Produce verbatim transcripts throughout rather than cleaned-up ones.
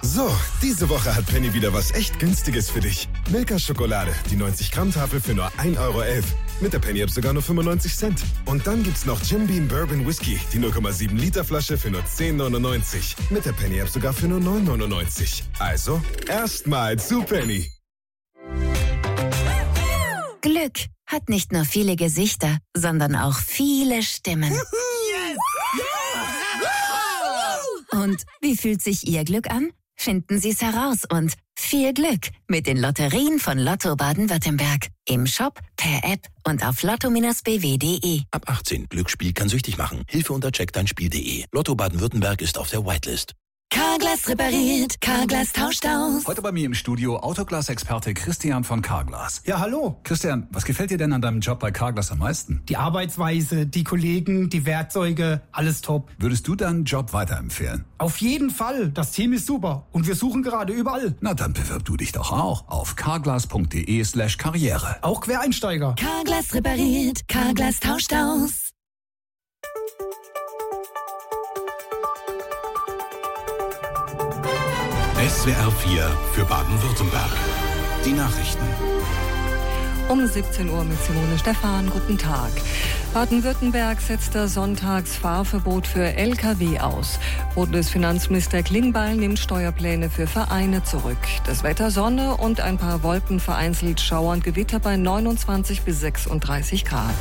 So, diese Woche hat Penny wieder was echt Günstiges für dich. Milka Schokolade, die neunzig Gramm Tafel für nur ein Euro elf. Mit der Penny-App sogar nur fünfundneunzig Cent. Und dann gibt's noch Jim Beam Bourbon Whisky, die null Komma sieben Liter Flasche für nur zehn neunundneunzig. Mit der Penny-App sogar für nur neun neunundneunzig. Also, erstmal zu Penny. Glück hat nicht nur viele Gesichter, sondern auch viele Stimmen. Und wie fühlt sich Ihr Glück an? Finden Sie es heraus und viel Glück mit den Lotterien von Lotto Baden-Württemberg. Im Shop, per App und auf lotto Bindestrich b w punkt d e. Ab achtzehn. Glücksspiel kann süchtig machen. Hilfe unter check dein Spiel punkt d e. Lotto Baden-Württemberg ist auf der Whitelist. Carglass repariert, Carglass tauscht aus. Heute bei mir im Studio Autoglas-Experte Christian von Carglass. Ja, hallo. Christian, was gefällt dir denn an deinem Job bei Carglass am meisten? Die Arbeitsweise, die Kollegen, die Werkzeuge, alles top. Würdest du deinen Job weiterempfehlen? Auf jeden Fall. Das Team ist super und wir suchen gerade überall. Na, dann bewirb du dich doch auch auf carglass punkt d e slash karriere. Auch Quereinsteiger. Carglass repariert, Carglass tauscht aus. S W R vier für Baden-Württemberg. Die Nachrichten. Um siebzehn Uhr mit Simone Stephan. Guten Tag. Baden-Württemberg setzt das Sonntagsfahrverbot für L K W aus. Bundesfinanzminister Klingbeil nimmt Steuerpläne für Vereine zurück. Das Wetter Sonne und ein paar Wolken, vereinzelt Schauer und Gewitter bei neunundzwanzig bis sechsunddreißig Grad.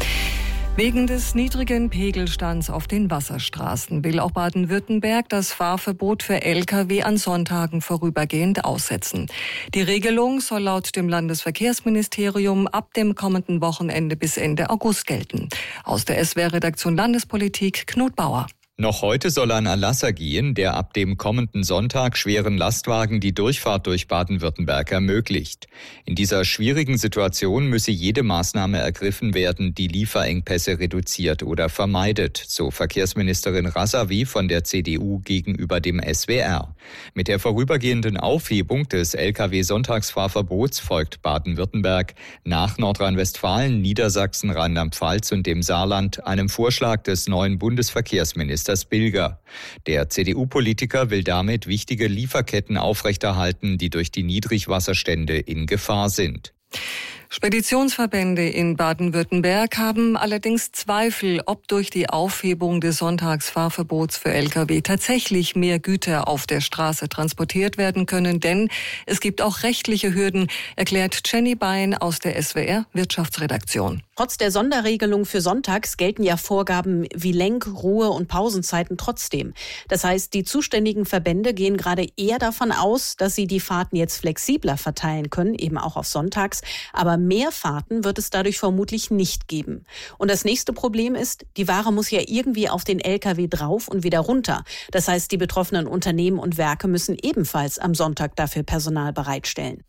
Wegen des niedrigen Pegelstands auf den Wasserstraßen will auch Baden-Württemberg das Fahrverbot für L K W an Sonntagen vorübergehend aussetzen. Die Regelung soll laut dem Landesverkehrsministerium ab dem kommenden Wochenende bis Ende August gelten. Aus der S W R-Redaktion Landespolitik Knut Bauer. Noch heute soll ein Erlass ergehen, der ab dem kommenden Sonntag schweren Lastwagen die Durchfahrt durch Baden-Württemberg ermöglicht. In dieser schwierigen Situation müsse jede Maßnahme ergriffen werden, die Lieferengpässe reduziert oder vermeidet, so Verkehrsministerin Razavi von der C D U gegenüber dem S W R. Mit der vorübergehenden Aufhebung des L K W-Sonntagsfahrverbots folgt Baden-Württemberg nach Nordrhein-Westfalen, Niedersachsen, Rheinland-Pfalz und dem Saarland einem Vorschlag des neuen Bundesverkehrsministers Bilger. Der C D U-Politiker will damit wichtige Lieferketten aufrechterhalten, die durch die Niedrigwasserstände in Gefahr sind. Speditionsverbände in Baden-Württemberg haben allerdings Zweifel, ob durch die Aufhebung des Sonntagsfahrverbots für L K W tatsächlich mehr Güter auf der Straße transportiert werden können, denn es gibt auch rechtliche Hürden, erklärt Jenny Bein aus der S W R Wirtschaftsredaktion. Trotz der Sonderregelung für sonntags gelten ja Vorgaben wie Lenk-, Ruhe- und Pausenzeiten trotzdem. Das heißt, die zuständigen Verbände gehen gerade eher davon aus, dass sie die Fahrten jetzt flexibler verteilen können, eben auch auf sonntags. Aber mehr Fahrten wird es dadurch vermutlich nicht geben. Und das nächste Problem ist, die Ware muss ja irgendwie auf den L K W drauf und wieder runter. Das heißt, die betroffenen Unternehmen und Werke müssen ebenfalls am Sonntag dafür Personal bereitstellen.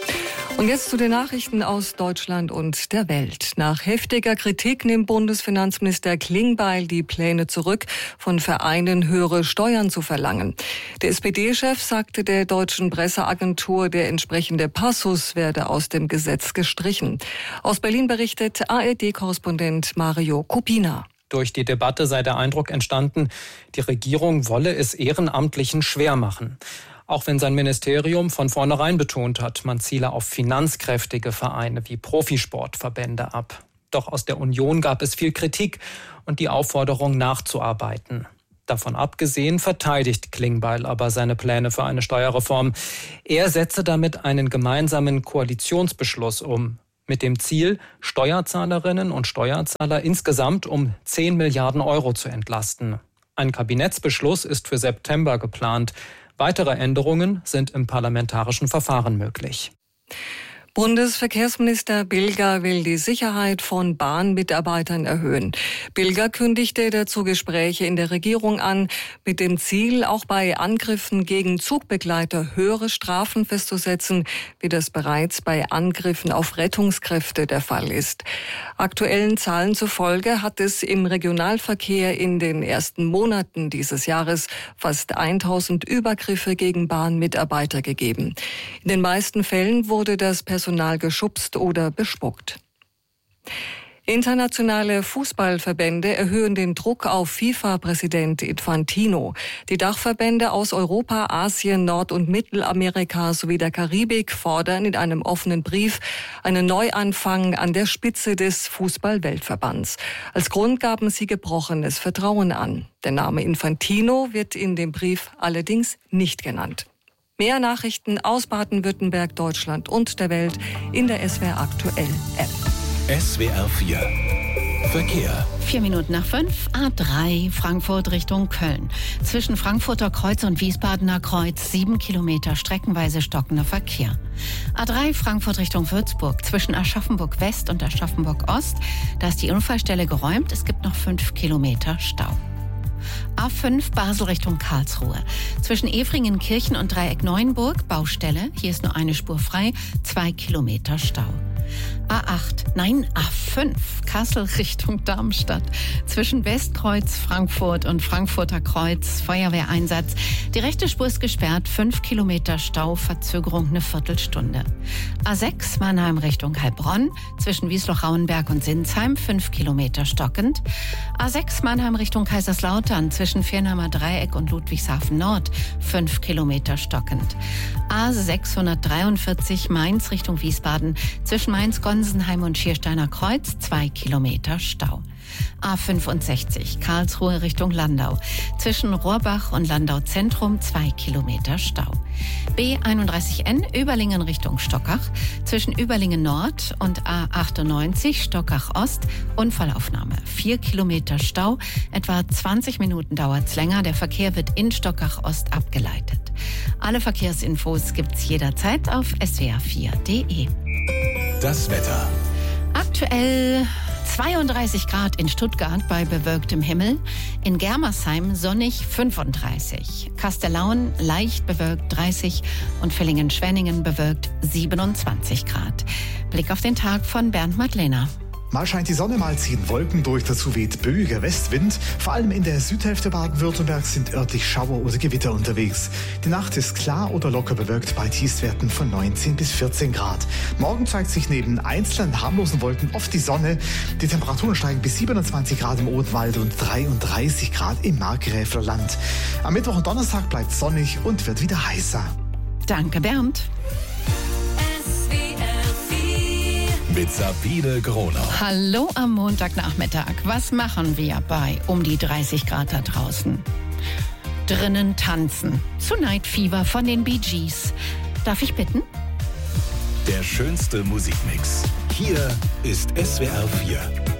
Und jetzt zu den Nachrichten aus Deutschland und der Welt. Nach heftiger Kritik nimmt Bundesfinanzminister Klingbeil die Pläne zurück, von Vereinen höhere Steuern zu verlangen. Der S P D-Chef sagte der deutschen Presseagentur, der entsprechende Passus werde aus dem Gesetz gestrichen. Aus Berlin berichtet A R D-Korrespondent Mario Kupina. Durch die Debatte sei der Eindruck entstanden, die Regierung wolle es Ehrenamtlichen schwer machen. Auch wenn sein Ministerium von vornherein betont hat, man ziele auf finanzkräftige Vereine wie Profisportverbände ab. Doch aus der Union gab es viel Kritik und die Aufforderung nachzuarbeiten. Davon abgesehen verteidigt Klingbeil aber seine Pläne für eine Steuerreform. Er setze damit einen gemeinsamen Koalitionsbeschluss um, mit dem Ziel, Steuerzahlerinnen und Steuerzahler insgesamt um zehn Milliarden Euro zu entlasten. Ein Kabinettsbeschluss ist für September geplant. Weitere Änderungen sind im parlamentarischen Verfahren möglich. Bundesverkehrsminister Bilger will die Sicherheit von Bahnmitarbeitern erhöhen. Bilger kündigte dazu Gespräche in der Regierung an, mit dem Ziel, auch bei Angriffen gegen Zugbegleiter höhere Strafen festzusetzen, wie das bereits bei Angriffen auf Rettungskräfte der Fall ist. Aktuellen Zahlen zufolge hat es im Regionalverkehr in den ersten Monaten dieses Jahres fast tausend Übergriffe gegen Bahnmitarbeiter gegeben. In den meisten Fällen wurde das Personal Personal geschubst oder bespuckt. Internationale Fußballverbände erhöhen den Druck auf FIFA-Präsident Infantino. Die Dachverbände aus Europa, Asien, Nord- und Mittelamerika sowie der Karibik fordern in einem offenen Brief einen Neuanfang an der Spitze des Fußball-Weltverbands. Als Grund gaben sie gebrochenes Vertrauen an. Der Name Infantino wird in dem Brief allerdings nicht genannt. Mehr Nachrichten aus Baden-Württemberg, Deutschland und der Welt in der S W R Aktuell App. S W R vier Verkehr. Vier Minuten nach fünf, A drei, Frankfurt Richtung Köln. Zwischen Frankfurter Kreuz und Wiesbadener Kreuz sieben Kilometer streckenweise stockender Verkehr. A drei, Frankfurt Richtung Würzburg. Zwischen Aschaffenburg West und Aschaffenburg Ost. Da ist die Unfallstelle geräumt. Es gibt noch fünf Kilometer Stau. A fünf, Basel Richtung Karlsruhe. Zwischen Efringen-Kirchen und Dreieck-Neuenburg, Baustelle. Hier ist nur eine Spur frei, zwei Kilometer Stau. A acht, nein, A fünf, Kassel Richtung Darmstadt. Zwischen Westkreuz, Frankfurt und Frankfurter Kreuz, Feuerwehreinsatz. Die rechte Spur ist gesperrt, fünf Kilometer Stau, Verzögerung eine Viertelstunde. A sechs, Mannheim Richtung Heilbronn. Zwischen Wiesloch-Rauenberg und Sinsheim, fünf Kilometer stockend. A sechs, Mannheim Richtung Kaiserslautern. Zwischen Viernheimer Dreieck und Ludwigshafen Nord, fünf Kilometer stockend. A sechshundertdreiundvierzig, Mainz Richtung Wiesbaden. Zwischen Mainz-Gonsenheim und Schiersteiner Kreuz, zwei Kilometer Stau. A fünfundsechzig, Karlsruhe Richtung Landau. Zwischen Rohrbach und Landau Zentrum, zwei Kilometer Stau. B einunddreißig N, Überlingen Richtung Stockach. Zwischen Überlingen Nord und A achtundneunzig, Stockach Ost, Unfallaufnahme. Vier Kilometer Stau, etwa zwanzig Minuten dauert's länger. Der Verkehr wird in Stockach Ost abgeleitet. Alle Verkehrsinfos gibt's jederzeit auf S W R vier Punkt de. Das Wetter. Aktuell zweiunddreißig Grad in Stuttgart bei bewölktem Himmel, in Germersheim sonnig fünfunddreißig, Kastellaun leicht bewölkt dreißig und Villingen-Schwenningen bewölkt siebenundzwanzig Grad. Blick auf den Tag von Bernd Madlener. Mal scheint die Sonne, mal ziehen Wolken durch, dazu weht böiger Westwind. Vor allem in der Südhälfte Baden-Württembergs sind örtlich Schauer oder Gewitter unterwegs. Die Nacht ist klar oder locker bewölkt bei Tiefstwerten von neunzehn bis vierzehn Grad. Morgen zeigt sich neben einzelnen harmlosen Wolken oft die Sonne. Die Temperaturen steigen bis siebenundzwanzig Grad im Odenwald und dreiunddreißig Grad im Markgräflerland. Am Mittwoch und Donnerstag bleibt sonnig und wird wieder heißer. Danke, Bernd. Mit Sabine Gronau. Hallo am Montagnachmittag. Was machen wir bei um die dreißig Grad da draußen? Drinnen tanzen. Zu Night Fever von den Bee Gees. Darf ich bitten? Der schönste Musikmix. Hier ist S W R vier.